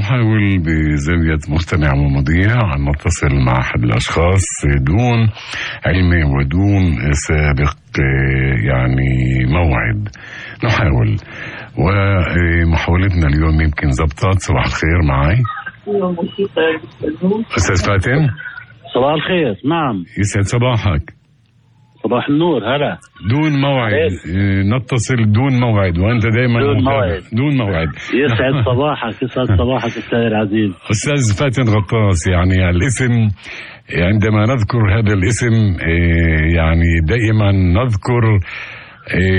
نحاول بزاوية مستمع ومذيع أن نتصل مع أحد الأشخاص دون علم ودون سابق يعني موعد. نحاول، ومحاولتنا اليوم يمكن زبطت. صباح الخير، معي أستاذ فاتن. صباح الخير. نعم، يسعد صباحك. صباح النور. هلا. دون موعد نتصل دون موعد، وأنت دائما دون موعد. يسعد صباحك، يسعد صباحك أستاذ العزيز. أستاذ فاتن غطاس، يعني الاسم عندما نذكر هذا الاسم يعني دائما نذكر